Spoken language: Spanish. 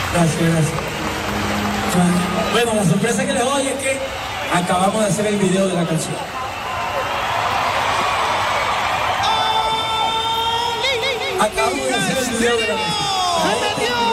Gracias, gracias. Bueno, la sorpresa que les doy es que acabamos de hacer el video de la canción. Acabamos de hacer el video de la canción.